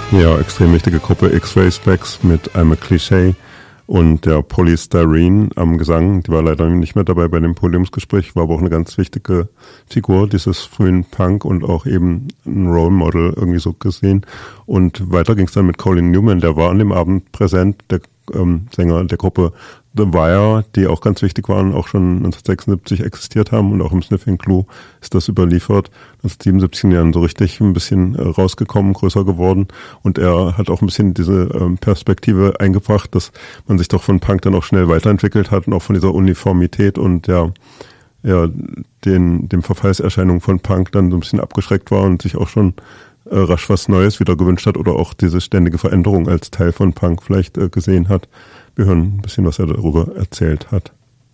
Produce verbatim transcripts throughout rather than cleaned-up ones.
Ja, extrem wichtige Gruppe X-Ray Specs mit I'm a Cliché und der Polystyrene am Gesang. Die war leider nicht mehr dabei bei dem Podiumsgespräch, war aber auch eine ganz wichtige Figur dieses frühen Punk und auch eben ein Role Model irgendwie so gesehen. Und weiter ging es dann mit Colin Newman, der war an dem Abend präsent, der ähm, Sänger der Gruppe The Wire, die auch ganz wichtig waren, auch schon neunzehnhundertsechsundsiebzig existiert haben und auch im Sniffing Glue ist das überliefert. Das ist siebenundsiebzig Jahren so richtig ein bisschen äh, rausgekommen, größer geworden und er hat auch ein bisschen diese ähm, Perspektive eingebracht, dass man sich doch von Punk dann auch schnell weiterentwickelt hat und auch von dieser Uniformität und der ja, den, dem Verfallserscheinungen von Punk dann so ein bisschen abgeschreckt war und sich auch schon äh, rasch was Neues wieder gewünscht hat oder auch diese ständige Veränderung als Teil von Punk vielleicht äh, gesehen hat. Wir hören ein bisschen, was er darüber erzählt hat.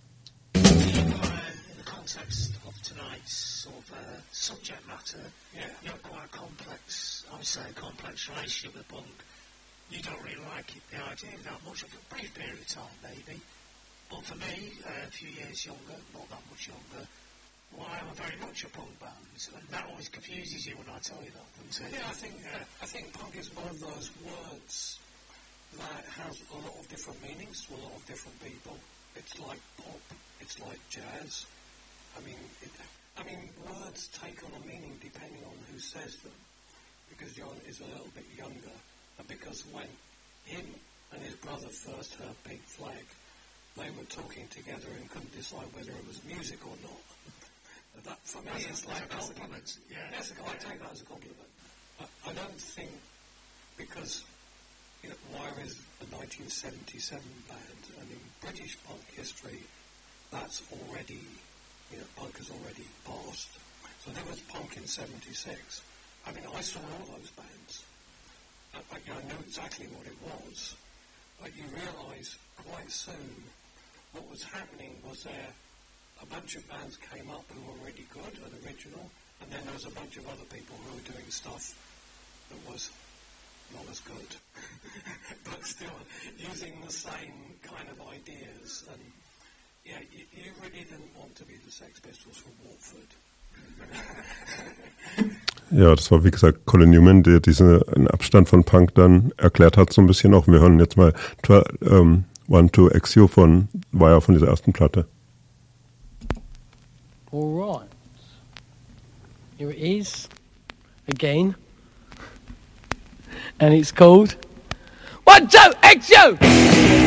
For me, uh, a few years younger, not that much younger, well, I am very much a punk band, and that always confuses you when I tell you that. So, yeah, I think uh, I think punk is one of those words that has a lot of different meanings to a lot of different people. It's like pop, it's like jazz. I mean, it, I mean, words take on a meaning depending on who says them, because John is a little bit younger, and because when him and his brother first heard Pink Flag, they were talking together and couldn't decide whether it was music or not. That, for me, it's like a compliment. Yeah, yes, I take that as a compliment. I, I don't think, because you know, Wire is a nineteen seventy-seven band, and in British punk history, that's already, you know, punk has already passed. So there was punk in seventy-six. I mean, I saw all those bands. I, I, I know exactly what it was, but you realise quite soon what was happening was there a bunch of bands came up who were really good and original, and then there was a bunch of other people who were doing stuff that was not as good, but still using the same kind of ideas. And yeah, you, you really didn't want to be the Sex Pistols from Watford. Ja, das war wie gesagt Colin Newman, der diesen Abstand von Punk dann erklärt hat so ein bisschen auch. Wir hören jetzt mal ähm, One to X U von Wire von dieser ersten Platte. Alright. Here it is. Again. And it's called One to X U!